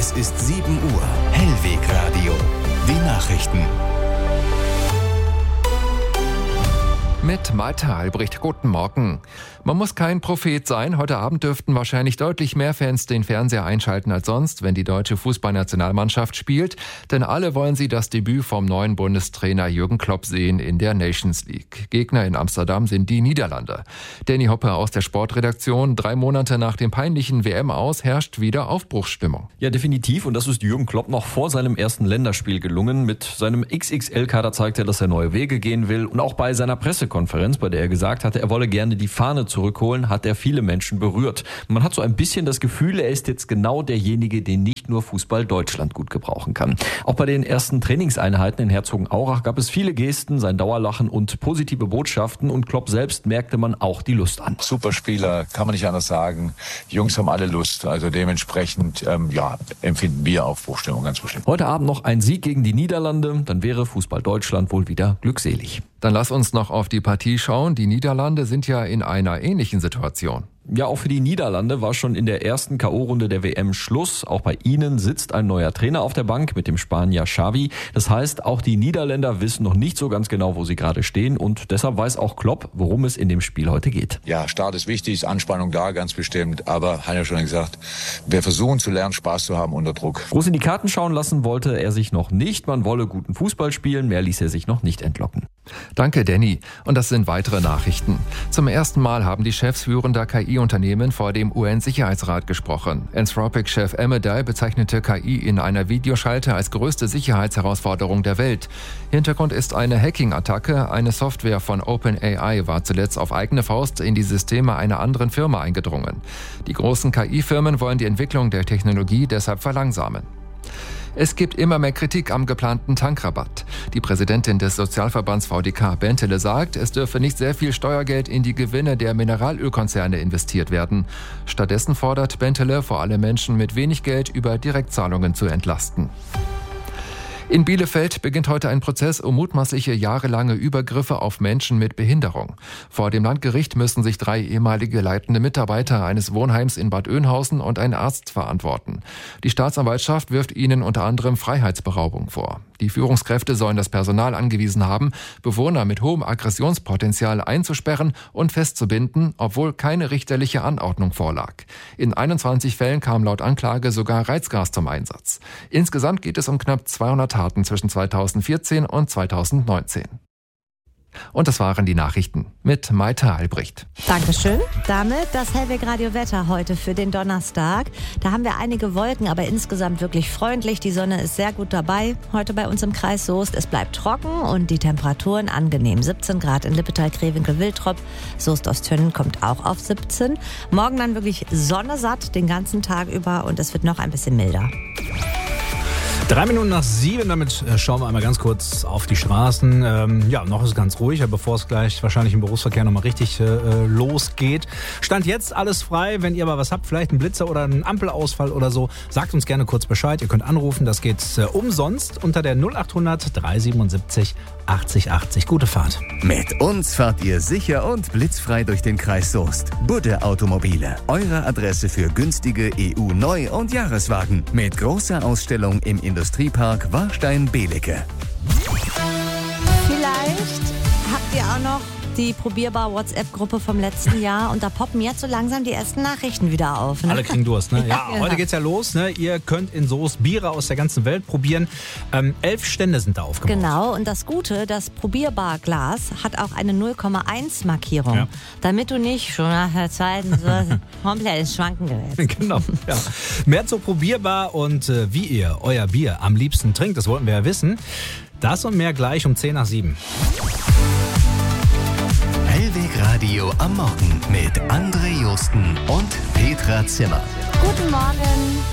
Es ist 7 Uhr. Hellweg Radio. Die Nachrichten. Mit Malte Albrecht, guten Morgen. Man muss kein Prophet sein. Heute Abend dürften wahrscheinlich deutlich mehr Fans den Fernseher einschalten als sonst, wenn die deutsche Fußballnationalmannschaft spielt. Denn alle wollen sie das Debüt vom neuen Bundestrainer Jürgen Klopp sehen in der Nations League. Gegner in Amsterdam sind die Niederlande. Danny Hoppe aus der Sportredaktion. 3 Monate nach dem peinlichen WM-Aus herrscht wieder Aufbruchsstimmung. Ja, definitiv. Und das ist Jürgen Klopp noch vor seinem ersten Länderspiel gelungen. Mit seinem XXL-Kader zeigt er, dass er neue Wege gehen will. Und auch bei seiner Pressekonferenz, bei der er gesagt hatte, er wolle gerne die Fahne zurückholen, hat er viele Menschen berührt. Man hat so ein bisschen das Gefühl, er ist jetzt genau derjenige, den nicht nur Fußball Deutschland gut gebrauchen kann. Auch bei den ersten Trainingseinheiten in Herzogenaurach gab es viele Gesten, sein Dauerlachen und positive Botschaften. Und Klopp selbst merkte man auch die Lust an. Super Spieler, kann man nicht anders sagen. Die Jungs haben alle Lust. Also dementsprechend empfinden wir Aufbruchstimmung ganz bestimmt. Heute Abend noch ein Sieg gegen die Niederlande, dann wäre Fußball Deutschland wohl wieder glückselig. Dann lass uns noch auf die Partie schauen. Die Niederlande sind ja in einer ähnlichen Situation. Ja, auch für die Niederlande war schon in der ersten K.O.-Runde der WM Schluss. Auch bei ihnen sitzt ein neuer Trainer auf der Bank mit dem Spanier Xavi. Das heißt, auch die Niederländer wissen noch nicht so ganz genau, wo sie gerade stehen. Und deshalb weiß auch Klopp, worum es in dem Spiel heute geht. Ja, Start ist wichtig, ist Anspannung da, ganz bestimmt. Aber, hat ja schon gesagt, wir versuchen zu lernen, Spaß zu haben unter Druck. Groß in die Karten schauen lassen wollte er sich noch nicht. Man wolle guten Fußball spielen, mehr ließ er sich noch nicht entlocken. Danke, Danny. Und das sind weitere Nachrichten. Zum ersten Mal haben die Chefs führender KI-Unternehmen vor dem UN-Sicherheitsrat gesprochen. Anthropic-Chef Amedei bezeichnete KI in einer Videoschalte als größte Sicherheitsherausforderung der Welt. Hintergrund ist eine Hacking-Attacke. Eine Software von OpenAI war zuletzt auf eigene Faust in die Systeme einer anderen Firma eingedrungen. Die großen KI-Firmen wollen die Entwicklung der Technologie deshalb verlangsamen. Es gibt immer mehr Kritik am geplanten Tankrabatt. Die Präsidentin des Sozialverbands VDK Bentele sagt, es dürfe nicht sehr viel Steuergeld in die Gewinne der Mineralölkonzerne investiert werden. Stattdessen fordert Bentele, vor allem Menschen mit wenig Geld über Direktzahlungen zu entlasten. In Bielefeld beginnt heute ein Prozess um mutmaßliche jahrelange Übergriffe auf Menschen mit Behinderung. Vor dem Landgericht müssen sich 3 ehemalige leitende Mitarbeiter eines Wohnheims in Bad Oeynhausen und ein Arzt verantworten. Die Staatsanwaltschaft wirft ihnen unter anderem Freiheitsberaubung vor. Die Führungskräfte sollen das Personal angewiesen haben, Bewohner mit hohem Aggressionspotenzial einzusperren und festzubinden, obwohl keine richterliche Anordnung vorlag. In 21 Fällen kam laut Anklage sogar Reizgas zum Einsatz. Insgesamt geht es um knapp 200 Taten zwischen 2014 und 2019. Und das waren die Nachrichten mit Malte Albrecht. Dankeschön. Damit das Hellweg Radio Wetter heute für den Donnerstag. Da haben wir einige Wolken, aber insgesamt wirklich freundlich. Die Sonne ist sehr gut dabei. Heute bei uns im Kreis Soest. Es bleibt trocken und die Temperaturen angenehm. 17 Grad in Lippetal, Grevenke, Wiltrop. Soest-Osttönnen kommt auch auf 17. Morgen dann wirklich Sonne satt den ganzen Tag über und es wird noch ein bisschen milder. 3 Minuten nach 7, damit schauen wir einmal ganz kurz auf die Straßen. Noch ist es ganz ruhig, aber bevor es gleich wahrscheinlich im Berufsverkehr nochmal richtig losgeht. Stand jetzt alles frei, wenn ihr aber was habt, vielleicht einen Blitzer oder einen Ampelausfall oder so, sagt uns gerne kurz Bescheid. Ihr könnt anrufen, das geht umsonst unter der 0800 377 80 80. Gute Fahrt. Mit uns fahrt ihr sicher und blitzfrei durch den Kreis Soest. Budde Automobile, eure Adresse für günstige EU-Neu- und Jahreswagen. Mit großer Ausstellung im Industriepark Warstein-Belecke. Vielleicht habt ihr auch noch die probierbar WhatsApp-Gruppe vom letzten Jahr und da poppen jetzt so langsam die ersten Nachrichten wieder auf. Ne? Alle kriegen Durst, ne? Ja, genau. Heute geht's ja los, ne? Ihr könnt in Soest Biere aus der ganzen Welt probieren. 11 Stände sind da aufgebaut. Genau, und das Gute, das Probierbar-Glas hat auch eine 0,1 Markierung, Ja. damit du nicht schon nach der zweiten so komplett ins Schwanken gerätst. Genau, ja. Mehr zu Probierbar und wie ihr euer Bier am liebsten trinkt, das wollten wir ja wissen. Das und mehr gleich um 10 nach 7. Hellweg Radio am Morgen mit André Josten und Petra Zimmer. Guten Morgen.